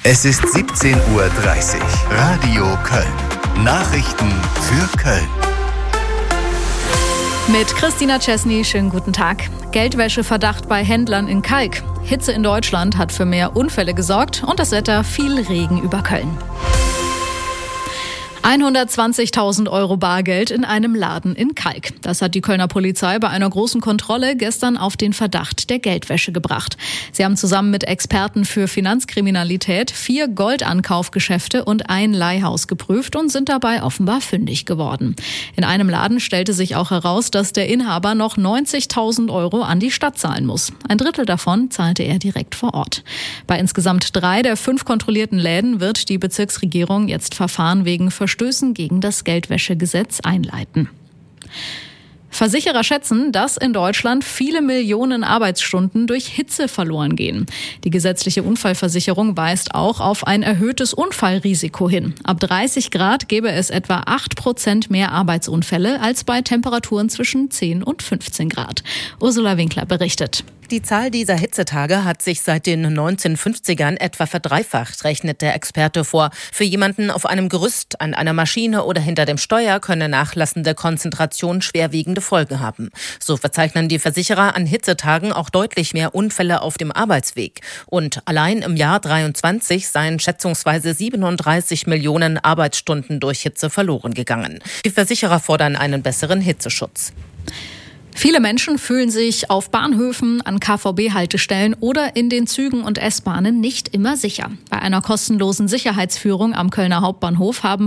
Es ist 17:30 Uhr. Radio Köln. Nachrichten für Köln. Mit Christina Czesny, schönen guten Tag. Geldwäscheverdacht bei Händlern in Kalk. Hitze in Deutschland hat für mehr Unfälle gesorgt und das Wetter viel Regen über Köln. 120.000 € Bargeld in einem Laden in Kalk. Das hat die Kölner Polizei bei einer großen Kontrolle gestern auf den Verdacht der Geldwäsche gebracht. Sie haben zusammen mit Experten für Finanzkriminalität 4 Goldankaufgeschäfte und ein Leihhaus geprüft und sind dabei offenbar fündig geworden. In einem Laden stellte sich auch heraus, dass der Inhaber noch 90.000 € an die Stadt zahlen muss. Ein Drittel davon zahlte er direkt vor Ort. Bei insgesamt 3 der 5 kontrollierten Läden wird die Bezirksregierung jetzt Verfahren wegen Verstößen gegen das Geldwäschegesetz einleiten. Versicherer schätzen, dass in Deutschland viele Millionen Arbeitsstunden durch Hitze verloren gehen. Die gesetzliche Unfallversicherung weist auch auf ein erhöhtes Unfallrisiko hin. Ab 30 Grad gäbe es etwa 8% mehr Arbeitsunfälle als bei Temperaturen zwischen 10 und 15 Grad. Ursula Winkler berichtet. Die Zahl dieser Hitzetage hat sich seit den 1950ern etwa verdreifacht, rechnet der Experte vor. Für jemanden auf einem Gerüst, an einer Maschine oder hinter dem Steuer könne nachlassende Konzentration schwerwiegende Folgen haben. So verzeichnen die Versicherer an Hitzetagen auch deutlich mehr Unfälle auf dem Arbeitsweg. Und allein im Jahr 2023 seien schätzungsweise 37 Millionen Arbeitsstunden durch Hitze verloren gegangen. Die Versicherer fordern einen besseren Hitzeschutz. Viele Menschen fühlen sich auf Bahnhöfen, an KVB-Haltestellen oder in den Zügen und S-Bahnen nicht immer sicher. Bei einer kostenlosen Sicherheitsführung am Kölner Hauptbahnhof haben